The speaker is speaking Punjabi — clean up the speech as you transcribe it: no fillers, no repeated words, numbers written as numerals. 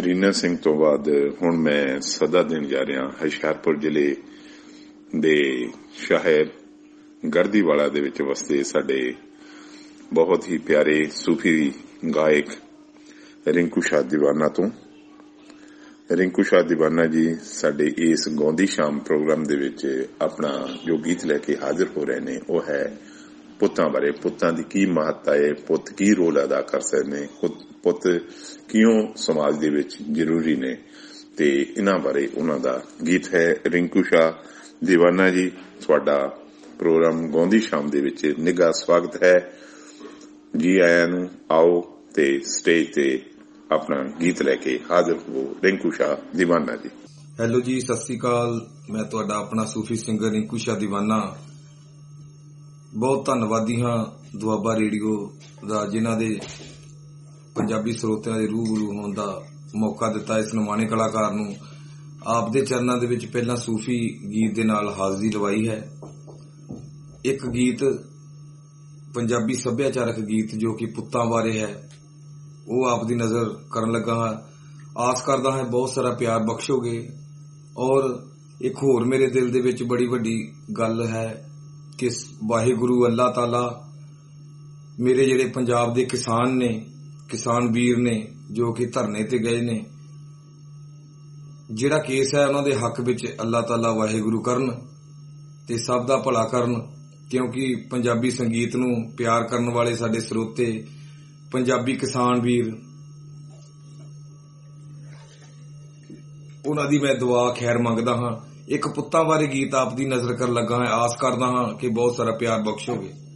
ਲੀਨਾ ਸਿੰਘ ਤੋਂ ਬਾਅਦ ਹੁਣ ਮੈਂ ਸਦਾ ਦੇਣ ਜਾ ਰਿਹਾ ਹੁਸ਼ਿਆਰਪੁਰ ਜ਼ਿਲ੍ਹੇ ਦੇ ਸ਼ਹਿਰ ਗਰਦੀਵਾਲਾ ਦੇ ਵਿੱਚ ਵਸਦੇ ਸਾਡੇ ਬਹੁਤ ਹੀ ਪਿਆਰੇ ਸੂਫੀ ਗਾਇਕ ਰਿੰਕੂ ਸ਼ਾਹ ਦੀਵਾਨਾ ਤੋਂ। ਰਿੰਕੂ ਸ਼ਾਹ ਦੀਵਾਨਾ ਜੀ ਸਾਡੇ ਇਸ ਗਾਉਂਦੀ ਸ਼ਾਮ ਪ੍ਰੋਗਰਾਮ ਦੇ ਵਿੱਚ ਆਪਣਾ ਜੋ ਗੀਤ ਲੈ ਕੇ ਹਾਜ਼ਰ ਹੋ ਰਹੇ ਨੇ ਉਹ ਹੈ ਪੁੱਤਾਂ ਬਾਰੇ। ਪੁੱਤਾਂ ਦੀ ਕੀ ਮਹੱਤਤਾ ਹੈ, ਪੁੱਤ ਕੀ ਰੋਲ ਅਦਾ ਕਰ ਸਕਦੇ ਨੇ, ਪੁੱਤ ਕਿਉਂ ਸਮਾਜ ਦੇ ਵਿੱਚ ਜ਼ਰੂਰੀ ਨੇ, ਤੇ ਇਹਨਾਂ ਬਾਰੇ ਉਹਨਾਂ ਦਾ ਗੀਤ ਹੈ। ਰਿੰਕੂ ਸ਼ਾਹ ਦੀਵਾਨਾ ਜੀ, ਤੁਹਾਡਾ ਪ੍ਰੋਗਰਾਮ ਗਾਉਂਦੀ ਸ਼ਾਮ ਦੇ ਵਿੱਚ ਨਿੱਘਾ ਸਵਾਗਤ ਹੈ। ਜੀ ਆਇਆਂ ਨੂੰ। ਆਓ ਤੇ ਸਟੇਜ ਤੇ ਆਪਣਾ ਗੀਤ ਲੈ ਕੇ ਹਾਜ਼ਰ ਹੋ ਰਿੰਕੂ ਸ਼ਾਹ ਦੀਵਾਨਾ ਜੀ। ਹੈਲੋ ਜੀ, ਸਤਿ ਸ੍ਰੀ ਅਕਾਲ। ਮੈਂ ਤੁਹਾਡਾ ਆਪਣਾ ਸੂਫੀ ਸਿੰਗਰ ਰਿੰਕੂ ਸ਼ਾਹ ਦੀਵਾਨਾ। ਬਹੁਤ ਧੰਨਵਾਦੀ ਹਾਂ ਦੁਆਬਾ ਰੇਡੀਓ ਦਾ, ਜਿਨ੍ਹਾਂ ਦੇ ਪੰਜਾਬੀ ਸਰੋਤਿਆਂ ਦੇ ਰੂਬਰੂ ਹੋਣ ਦਾ ਮੌਕਾ ਦਿੱਤਾ। ਇਸ ਨਿਮਾਣੇ ਕਲਾਕਾਰ ਨੂੰ ਆਪ ਦੇ ਚਰਨਾਂ ਦੇ ਵਿੱਚ ਪਹਿਲਾਂ ਸੂਫੀ ਗੀਤ ਦੇ ਨਾਲ ਹਾਜ਼ਰੀ ਲਵਾਈ ਹੈ। ਇੱਕ ਗੀਤ ਪੰਜਾਬੀ ਸੱਭਿਆਚਾਰਕ ਗੀਤ ਜੋ ਕਿ ਪੁੱਤਾਂ ਬਾਰੇ ਹੈ, ਉਹ ਆਪ ਦੀ ਨਜ਼ਰ ਕਰਨ ਲੱਗਾ ਹਾਂ। ਆਸ ਕਰਦਾ ਹਾਂ ਬਹੁਤ ਸਾਰਾ ਪਿਆਰ ਬਖਸ਼ੋਗੇ। ਔਰ ਇੱਕ ਹੋਰ ਮੇਰੇ ਦਿਲ ਦੇ ਵਿੱਚ ਬੜੀ ਵੱਡੀ ਗੱਲ ਹੈ ਕਿ ਵਾਹਿਗੁਰੂ ਅੱਲਾਹ ਤਾਲਾ ਮੇਰੇ ਜਿਹੜੇ ਪੰਜਾਬ ਦੇ ਕਿਸਾਨ ਨੇ, ਕਿਸਾਨ ਵੀਰ ਨੇ ਜੋ ਕਿ ਧਰਨੇ ਤੇ ਗਏ ਨੇ, ਜਿਹੜਾ ਕੇਸ ਹੈ ਉਹਨਾਂ ਦੇ ਹੱਕ ਵਿੱਚ ਅੱਲਾਹ ਤਾਲਾ ਵਾਹਿਗੁਰੂ ਕਰਨ ਤੇ ਸਭ ਦਾ ਭਲਾ ਕਰਨ। ਕਿਉਂਕਿ ਪੰਜਾਬੀ ਸੰਗੀਤ ਨੂੰ ਪਿਆਰ ਕਰਨ ਵਾਲੇ ਸਾਡੇ ਸਰੋਤੇ, ਪੰਜਾਬੀ ਕਿਸਾਨ ਵੀਰ, ਉਹਨਾਂ ਦੀ ਮੈਂ ਦੁਆ ਖੈਰ ਮੰਗਦਾ ਹਾਂ। ਇੱਕ ਪੁੱਤਾਂ ਬਾਰੇ ਗੀਤ ਆਪ ਦੀ ਨਜ਼ਰ ਕਰਨ ਲੱਗਾ ਹਾਂ। ਆਸ ਕਰਦਾ ਹਾਂ ਕਿ ਬਹੁਤ ਸਾਰਾ ਪਿਆਰ ਬਖਸ਼ੋਗੇ।